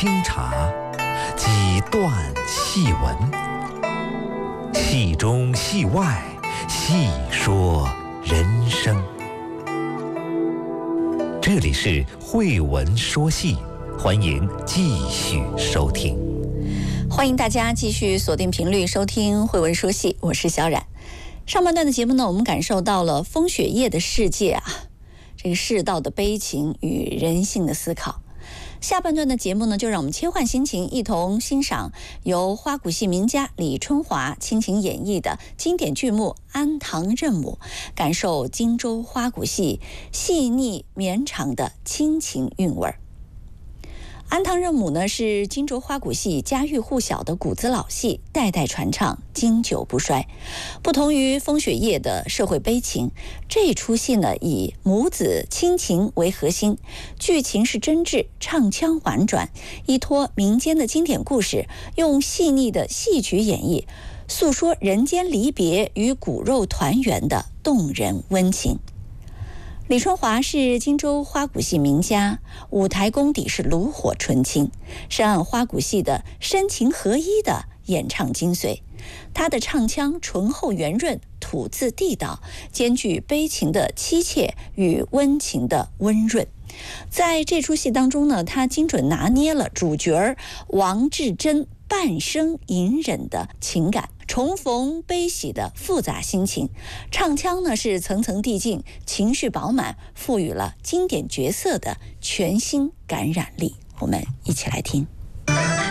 清茶，几段戏文，戏中戏外，细说人生。这里是慧文说戏，欢迎继续收听。 欢迎大家继续锁定频率收听慧文说戏，我是小冉。上半段的节目呢，我们感受到了风雪夜的世界啊，这个世道的悲情与人性的思考。下半段的节目呢，就让我们切换心情，一同欣赏由花鼓戏名家李春华倾情演绎的经典剧目《安堂任母》，感受荆州花鼓戏细腻绵长的亲情韵味儿。安堂任母呢，是荆州花鼓戏家喻户晓的骨子老戏，代代传唱，经久不衰。不同于风雪夜的社会悲情，这出戏呢以母子亲情为核心，剧情是真挚，唱腔婉转，依托民间的经典故事，用细腻的戏曲演绎，诉说人间离别与骨肉团圆的动人温情。李春华是荆州花鼓戏名家，舞台功底是炉火纯青，是按花鼓戏的深情合一的演唱精髓。他的唱腔醇厚圆润，吐字地道，兼具悲情的凄切与温情的温润。在这出戏当中呢，他精准拿捏了主角王志珍半生隐忍的情感，重逢悲喜的复杂心情，唱腔呢是层层递进，情绪饱满，赋予了经典角色的全新感染力。我们一起来听。